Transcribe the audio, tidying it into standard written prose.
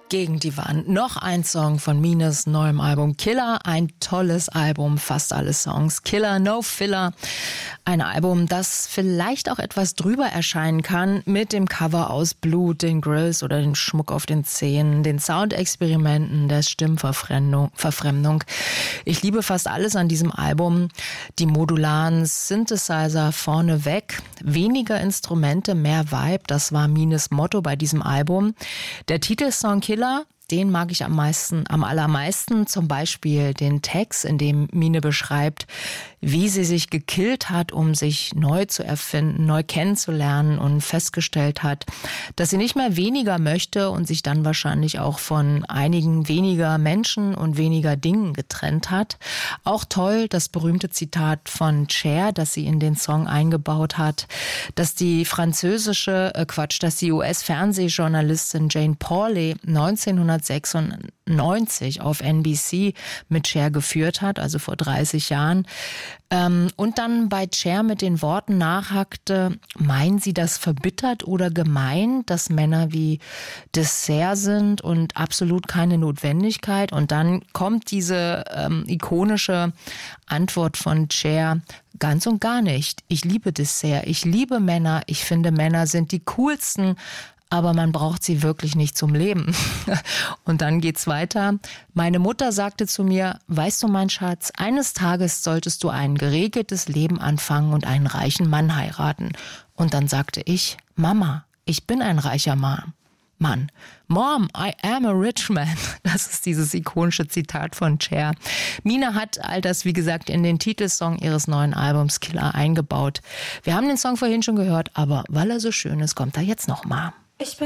Gegen die Wand. Noch ein Song von Mines neuem Album Killer. Ein tolles Album, fast alle Songs. Killer, No Filler. Ein Album, das vielleicht auch etwas drüber erscheinen kann mit dem Cover aus Blut, den Grills oder den Schmuck auf den Zähnen, den Soundexperimenten, der Stimmverfremdung. Ich liebe fast alles an diesem Album. Die modularen Synthesizer vorneweg, weniger Instrumente, mehr Vibe. Das war Mines Motto bei diesem Album. Der Titelsong Killer, den mag ich am allermeisten, zum Beispiel den Text, in dem Mine beschreibt, wie sie sich gekillt hat, um sich neu zu erfinden, neu kennenzulernen und festgestellt hat, dass sie nicht mehr weniger möchte und sich dann wahrscheinlich auch von einigen weniger Menschen und weniger Dingen getrennt hat. Auch toll das berühmte Zitat von Cher, das sie in den Song eingebaut hat, dass die US-Fernsehjournalistin Jane Pauley 1996 auf NBC mit Cher geführt hat, also vor 30 Jahren, und dann bei Cher mit den Worten nachhackte, meinen Sie das verbittert oder gemein, dass Männer wie Dessert sind und absolut keine Notwendigkeit? Und dann kommt diese ikonische Antwort von Cher, ganz und gar nicht. Ich liebe Dessert, ich liebe Männer, ich finde Männer sind die coolsten, aber man braucht sie wirklich nicht zum Leben. Und dann geht's weiter. Meine Mutter sagte zu mir, weißt du, mein Schatz, eines Tages solltest du ein geregeltes Leben anfangen und einen reichen Mann heiraten. Und dann sagte ich, Mama, ich bin ein reicher Mann. Mom, I am a rich man. Das ist dieses ikonische Zitat von Cher. Mine hat all das, wie gesagt, in den Titelsong ihres neuen Albums Killer eingebaut. Wir haben den Song vorhin schon gehört, aber weil er so schön ist, kommt er jetzt nochmal. Ich